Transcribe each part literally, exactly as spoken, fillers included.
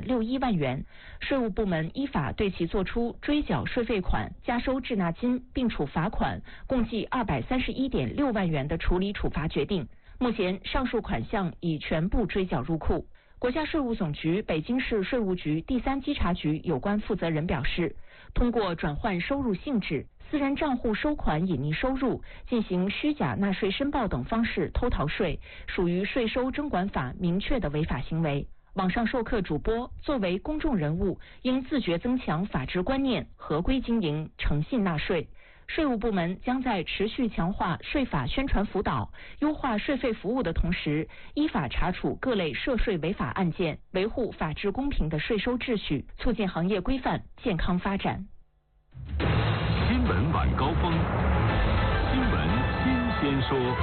六一万元。税务部门依法对其作出追缴税费款、加收滞纳金，并处罚款，共计二百三十一点六万元的处理处罚决定。目前上述款项已全部追缴入库。国家税务总局北京市税务局第三稽查局有关负责人表示，通过转换收入性质、私人账户收款隐匿收入、进行虚假纳税申报等方式偷逃税，属于税收征管法明确的违法行为。网上授课主播作为公众人物，应自觉增强法治观念，合规经营，诚信纳税。税务部门将在持续强化税法宣传辅导、优化税费服务的同时，依法查处各类涉税违法案件，维护法治公平的税收秩序，促进行业规范健康发展。 新闻晚高峰，新闻新鲜说。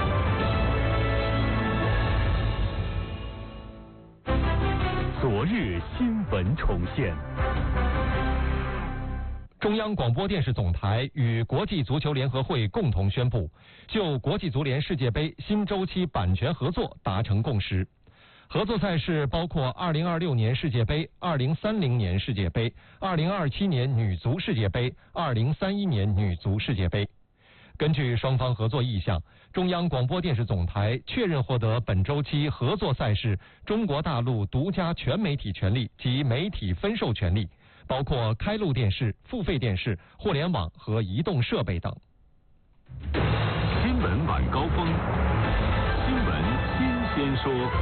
昨日新闻重现。中央广播电视总台与国际足球联合会共同宣布，就国际足联世界杯新周期版权合作达成共识。合作赛事包括二零二六年世界杯、二零三零年世界杯、二零二七年女足世界杯、二零三一年女足世界杯。根据双方合作意向，中央广播电视总台确认获得本周期合作赛事中国大陆独家全媒体权利及媒体分授权利，包括开路电视、付费电视、互联网和移动设备等。新闻晚高峰，新闻新鲜说。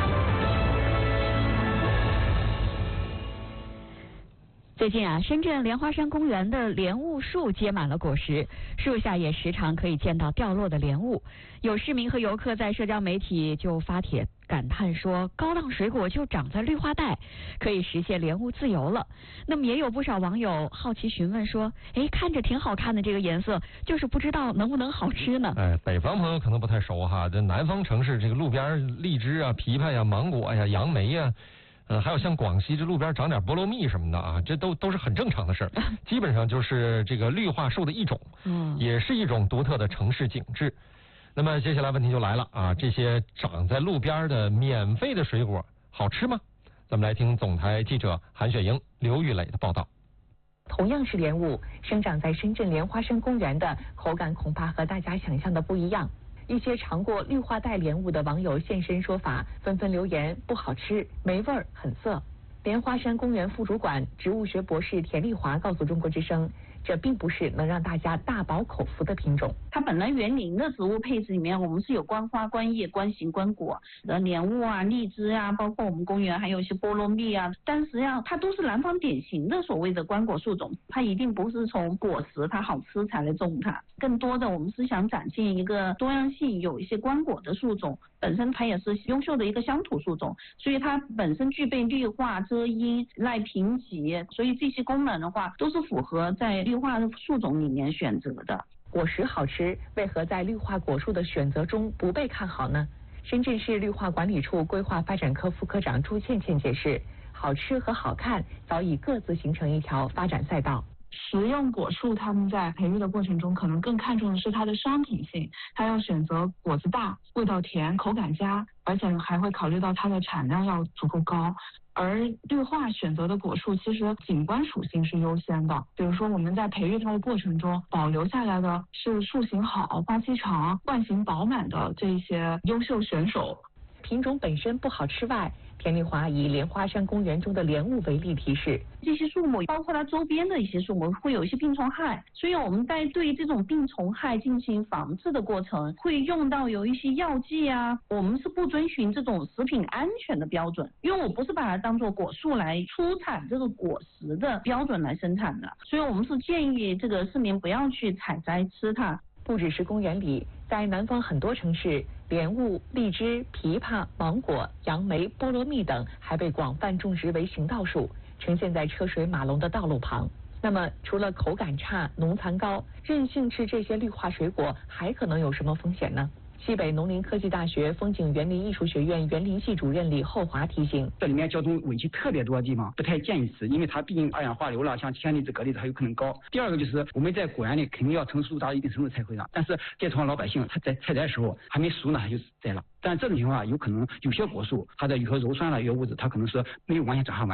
最近啊，深圳莲花山公园的莲雾树结满了果实，树下也时常可以见到掉落的莲雾。有市民和游客在社交媒体就发帖感叹说，高档水果就长在绿化带，可以实现莲雾自由了。那么也有不少网友好奇询问说，哎，看着挺好看的这个颜色，就是不知道能不能好吃呢？ 哎，北方朋友可能不太熟哈，这南方城市这个路边荔枝啊、枇杷呀、芒果呀、杨梅呀。呃，还有像广西这路边长点菠萝蜜什么的啊，这都都是很正常的事儿，基本上就是这个绿化树的一种，嗯，也是一种独特的城市景致。那么接下来问题就来了啊，这些长在路边的免费的水果好吃吗？咱们来听总台记者韩雪莹、刘玉磊的报道。 同样是莲雾，生长在深圳莲花山公园的口感恐怕和大家想象的不一样。一些尝过绿化带莲雾的网友现身说法，纷纷留言不好吃、没味儿、很涩。莲花山公园副主管、植物学博士田丽华告诉中国之声，这并不是能让大家大饱口福的品种。 它本来园林的植物配置里面，我们是有观花、观叶、观形、观果的莲雾啊、荔枝啊，包括我们公园还有一些菠萝蜜啊，但实际上它都是南方典型的所谓的观果树种，它一定不是从果实它好吃才来种它，更多的我们是想展现一个多样性，有一些观果的树种，本身它也是优秀的一个乡土树种，所以它本身具备绿化、遮阴、耐贫瘠，所以这些功能的话都是符合在绿化树种里面选择的。 果实好吃，为何在绿化果树的选择中不被看好呢？深圳市绿化管理处规划发展科副科长朱倩倩解释，好吃和好看早已各自形成一条发展赛道。 食用果树他们在培育的过程中，可能更看重的是它的商品性，它要选择果子大、味道甜、口感佳，而且还会考虑到它的产量要足够高。而绿化选择的果树其实景观属性是优先的，比如说我们在培育它的过程中，保留下来的是树形好、花期长、冠形饱满的这些优秀选手。 品种本身不好吃外，田丽华以莲花山公园中的莲雾为例提示， 这些树木包括它周边的一些树木会有一些病虫害，所以我们在对这种病虫害进行防治的过程，会用到有一些药剂啊，我们是不遵循这种食品安全的标准，因为我不是把它当做果树来出产这个果实的标准来生产的，所以我们是建议这个市民不要去采摘吃它。 不只是公园里，在南方很多城市，莲雾、荔枝、枇杷、芒果、杨梅、菠萝蜜等还被广泛种植为行道树，呈现在车水马龙的道路旁。那么，除了口感差、农残高，任性吃这些绿化水果还可能有什么风险呢？西北农林科技大学风景园林艺术学院园林系主任李厚华提醒， 这里面交通尾气特别多的地方不太建议吃，因为它毕竟二氧化硫了，像铅离子、镉离子还有可能高。第二个就是我们在果园里肯定要成熟到一定程度才会长，但是这地方老百姓他在采摘的时候还没熟呢，他就摘了。但这种情况有可能有些果树它的有些鞣酸了、有些物质它可能是没有完全转化完。